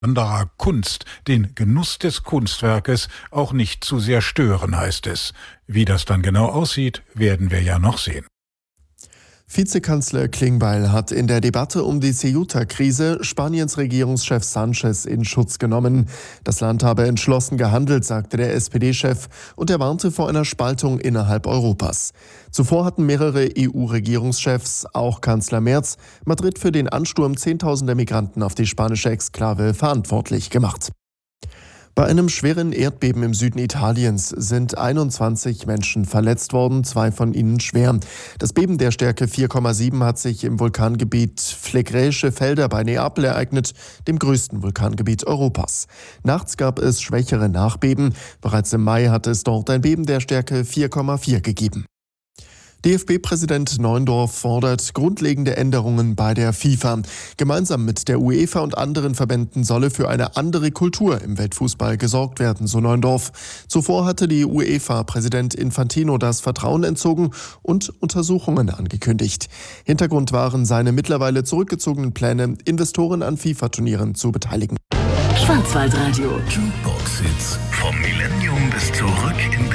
anderer Kunst, den Genuss des Kunstwerkes auch nicht zu sehr stören, heißt es. Wie das dann genau aussieht, werden wir ja noch sehen. Vizekanzler Klingbeil hat in der Debatte um die Ceuta-Krise Spaniens Regierungschef Sánchez in Schutz genommen. Das Land habe entschlossen gehandelt, sagte der SPD-Chef, und er warnte vor einer Spaltung innerhalb Europas. Zuvor hatten mehrere EU-Regierungschefs, auch Kanzler Merz, Madrid für den Ansturm zehntausender Migranten auf die spanische Exklave verantwortlich gemacht. Bei einem schweren Erdbeben im Süden Italiens sind 21 Menschen verletzt worden, 2 von ihnen schwer. Das Beben der Stärke 4,7 hat sich im Vulkangebiet Flegresche Felder bei Neapel ereignet, dem größten Vulkangebiet Europas. Nachts gab es schwächere Nachbeben. Bereits im Mai hatte es dort ein Beben der Stärke 4,4 gegeben. DFB-Präsident Neuendorf fordert grundlegende Änderungen bei der FIFA. Gemeinsam mit der UEFA und anderen Verbänden solle für eine andere Kultur im Weltfußball gesorgt werden, so Neuendorf. Zuvor hatte die UEFA-Präsident Infantino das Vertrauen entzogen und Untersuchungen angekündigt. Hintergrund waren seine mittlerweile zurückgezogenen Pläne, Investoren an FIFA-Turnieren zu beteiligen. Schwarzwaldradio. Jukebox-Hits vom Millennium bis zurück in